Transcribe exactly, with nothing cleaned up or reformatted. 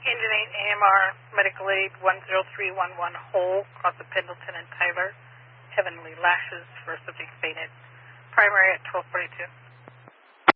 Engine eight A M R, medical aid one zero three one one Hole, across the Pendleton and Tyler. Heavenly Lashes for subject fainted. Primary at twelve forty-two.